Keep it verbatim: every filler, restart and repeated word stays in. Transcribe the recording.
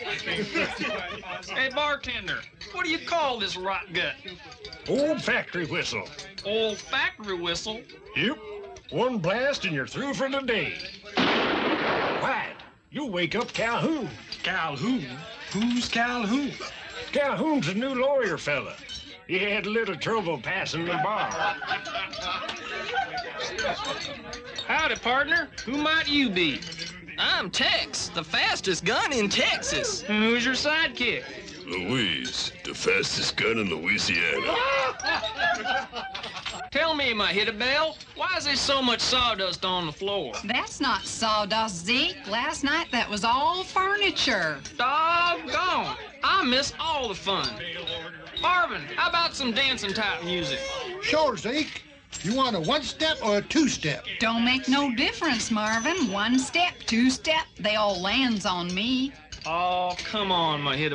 Hey, bartender, what do you call this rot gut? Old factory whistle. Old factory whistle? Yep. One blast and you're through for the day. Wyatt, you'll wake up Calhoun. Calhoun? Who's Calhoun? Calhoun's a new lawyer fella. He had a little trouble passing the bar. Howdy, partner. Who might you be? I'm Tex, the fastest gun in Texas. And who's your sidekick? Louise, the fastest gun in Louisiana. Tell me, my hit a bell, why is there so much sawdust on the floor? That's not sawdust, Zeke. Last night that was all furniture. Doggone. I miss all the fun. Marvin, how about some dancing type music? Sure, Zeke. You want a one-step or a two-step? Don't make no difference, Marvin. One step, two step, they all lands on me. Oh, come on, my hit